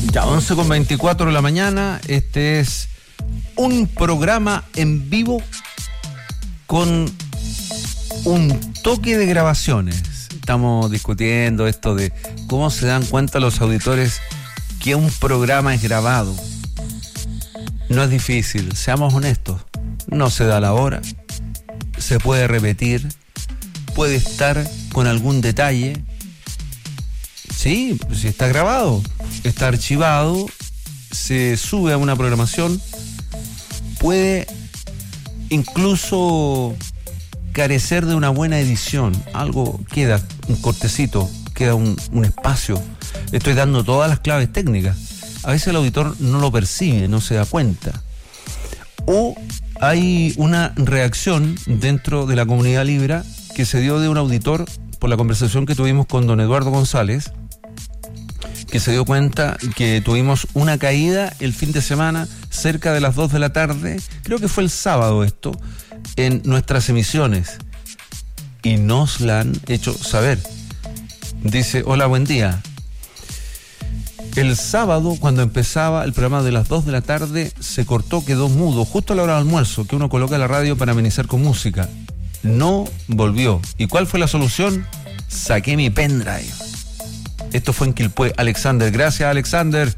Ya, 11:24 de la mañana. Este es un programa en vivo con un toque de grabaciones. Estamos discutiendo esto de cómo se dan cuenta los auditores que un programa es grabado. No es difícil, seamos honestos. No se da la hora, se puede repetir, puede estar con algún detalle. Sí, si está grabado, está archivado, se sube a una programación, puede incluso carecer de una buena edición. Algo queda, un cortecito, queda un espacio. Estoy dando todas las claves técnicas. A veces el auditor no lo percibe, no se da cuenta. O hay una reacción dentro de la comunidad Libra que se dio de un auditor por la conversación que tuvimos con don Eduardo González, que se dio cuenta que tuvimos una caída el fin de semana cerca de las 2 de la tarde, creo que fue el sábado esto, en nuestras emisiones, y nos la han hecho saber. Dice: hola, buen día. El sábado, cuando empezaba el programa de las 2 de la tarde, se cortó, quedó mudo, justo a la hora del almuerzo, que uno coloca la radio para amenizar con música. No volvió. ¿Y cuál fue la solución? Saqué mi pendrive. Esto fue en Quilpué. Alexander, gracias, Alexander.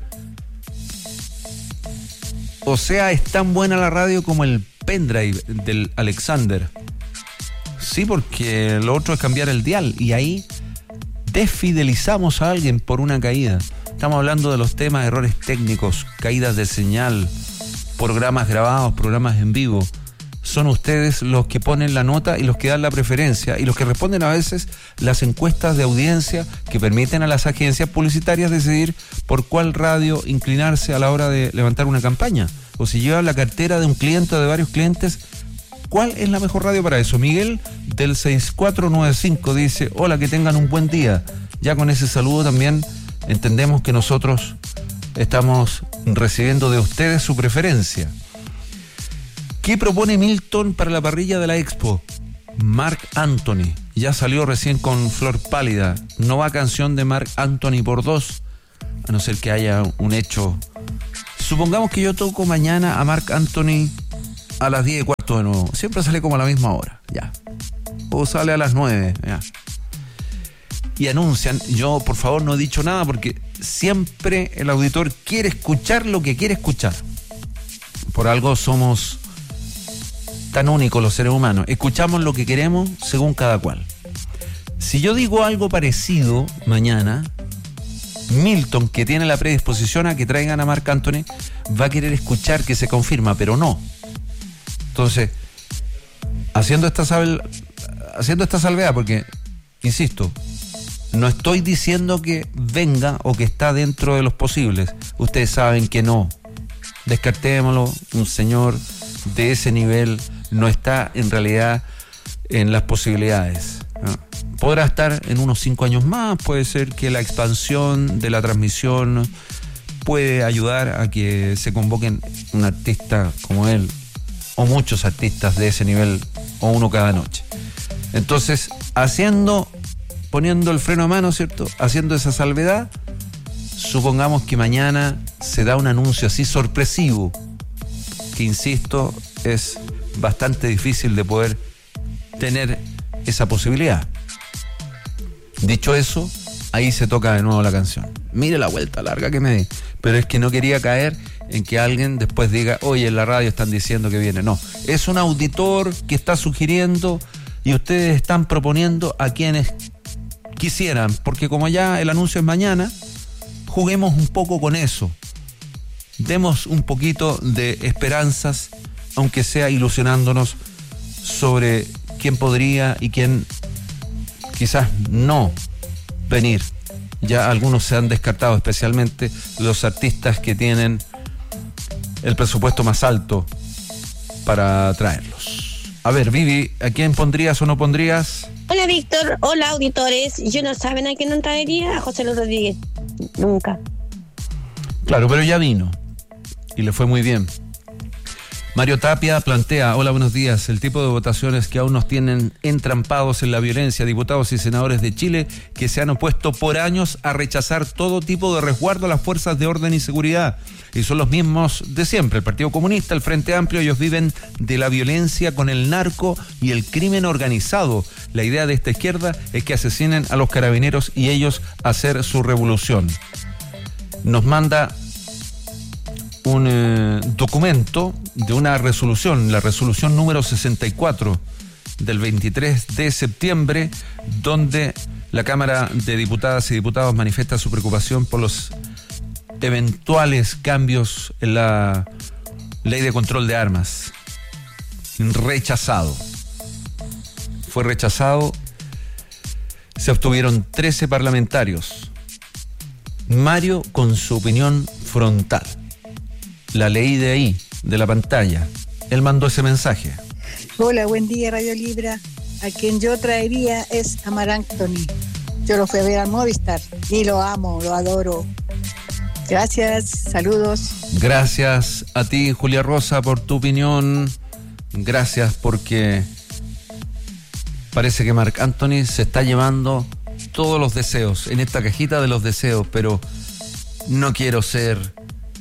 O sea, es tan buena la radio como el pendrive del Alexander. Sí, porque lo otro es cambiar el dial y ahí desfidelizamos a alguien por una caída. Estamos hablando de los temas, errores técnicos, caídas de señal, programas grabados, programas en vivo. Son ustedes los que ponen la nota y los que dan la preferencia y los que responden a veces las encuestas de audiencia que permiten a las agencias publicitarias decidir por cuál radio inclinarse a la hora de levantar una campaña. O si llevan la cartera de un cliente o de varios clientes, ¿cuál es la mejor radio para eso? Miguel del 6495 dice: hola, que tengan un buen día. Ya con ese saludo también entendemos que nosotros estamos recibiendo de ustedes su preferencia. ¿Qué propone Milton para la parrilla de la Expo? Marc Anthony. Ya salió recién con Flor Pálida. No va canción de Marc Anthony por 2, a no ser que haya un hecho. Supongamos que yo toco mañana a Marc Anthony a las 10:15 de nuevo. Siempre sale como a la misma hora, ya. O sale a las 9, ya. Y anuncian, yo por favor no he dicho nada porque siempre el auditor quiere escuchar lo que quiere escuchar. Por algo somos tan únicos los seres humanos. Escuchamos lo que queremos según cada cual. Si yo digo algo parecido mañana, Milton, que tiene la predisposición a que traigan a Marc Anthony, va a querer escuchar que se confirma, pero no. Entonces, haciendo esta salvedad, porque, insisto, no estoy diciendo que venga o que está dentro de los posibles. Ustedes saben que no. Descartémoslo. Un señor de ese nivel no está en realidad en las posibilidades, ¿no? Podrá estar en unos 5 años más. Puede ser que la expansión de la transmisión puede ayudar a que se convoquen un artista como él o muchos artistas de ese nivel, o uno cada noche. Entonces, poniendo el freno a mano, ¿cierto? Haciendo esa salvedad, supongamos que mañana se da un anuncio así sorpresivo, que insisto, es bastante difícil de poder tener esa posibilidad. Dicho eso, ahí se toca de nuevo la canción. Mire la vuelta larga que me di. Pero es que no quería caer en que alguien después diga: oye, en la radio están diciendo que viene. No, es un auditor que está sugiriendo y ustedes están proponiendo a quienes quisieran, porque como ya el anuncio es mañana, juguemos un poco con eso. Demos un poquito de esperanzas, aunque sea ilusionándonos sobre quién podría y quién quizás no venir. Ya algunos se han descartado, especialmente los artistas que tienen el presupuesto más alto para traerlos. A ver, Vivi, ¿a quién pondrías o no pondrías? Hola, Víctor. Hola, auditores. Yo no saben a quién no traería, a José Luis Rodríguez. Nunca. Claro, pero ya vino y le fue muy bien. Mario Tapia plantea, hola, buenos días, el tipo de votaciones que aún nos tienen entrampados en la violencia, diputados y senadores de Chile que se han opuesto por años a rechazar todo tipo de resguardo a las fuerzas de orden y seguridad. Y son los mismos de siempre, el Partido Comunista, el Frente Amplio, ellos viven de la violencia con el narco y el crimen organizado. La idea de esta izquierda es que asesinen a los carabineros y ellos hacer su revolución. Nos manda un documento de una resolución, la resolución número 64 del 23 de septiembre, donde la Cámara de Diputadas y Diputados manifiesta su preocupación por los eventuales cambios en la ley de control de armas. Rechazado. Fue rechazado. Se obtuvieron 13 parlamentarios. Mario con su opinión frontal. La leí de ahí, de la pantalla. Él mandó ese mensaje. Hola, buen día, Radio Libra. A quien yo traería es a Mar Anthony. Yo lo fui a ver al Movistar y lo amo, lo adoro. Gracias, saludos. Gracias a ti, Julia Rosa, por tu opinión. Gracias porque parece que Marc Anthony se está llevando todos los deseos en esta cajita de los deseos, pero no quiero ser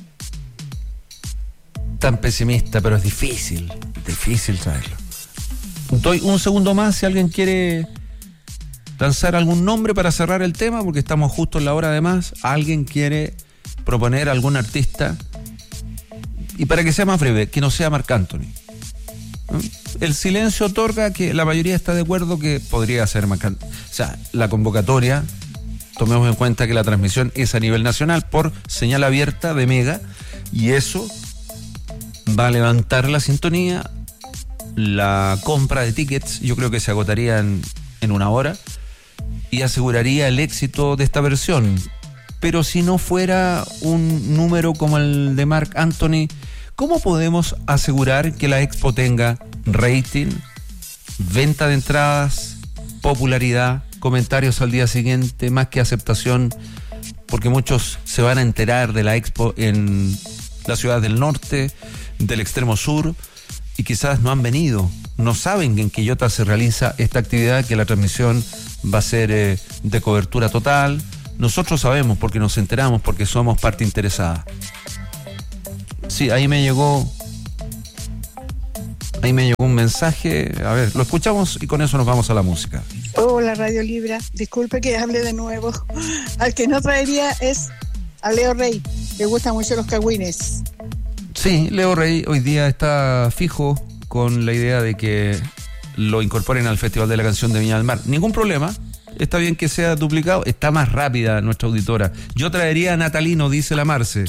tan pesimista, pero es difícil traerlo. Doy un segundo más si alguien quiere lanzar algún nombre para cerrar el tema, porque estamos justo en la hora de más. ¿Alguien quiere proponer algún artista? Y para que sea más breve, que no sea Marc Anthony. El silencio otorga que la mayoría está de acuerdo que podría ser Marc Anthony. O sea, la convocatoria, tomemos en cuenta que la transmisión es a nivel nacional por señal abierta de Mega, y eso va a levantar la sintonía. La compra de tickets yo creo que se agotaría en una hora y aseguraría el éxito de esta versión. Pero si no fuera un número como el de Marc Anthony, ¿cómo podemos asegurar que la expo tenga rating, venta de entradas, popularidad, comentarios al día siguiente, más que aceptación? Porque muchos se van a enterar de la expo en la ciudad del norte, del extremo sur, y quizás no han venido, no saben que en Quillota se realiza esta actividad, que la transmisión va a ser de cobertura total. Nosotros sabemos porque nos enteramos, porque somos parte interesada. Sí, ahí me llegó un mensaje. A ver, lo escuchamos y con eso nos vamos a la música. Hola, Radio Libra. Disculpe que hable de nuevo. Al que no traería es a Leo Rey. Le gustan mucho los cagüines. Sí, Leo Rey hoy día está fijo con la idea de que lo incorporen al Festival de la Canción de Viña del Mar. Ningún problema. Está bien que sea duplicado. Está más rápida nuestra auditora. Yo traería a Natalino, dice la Marce.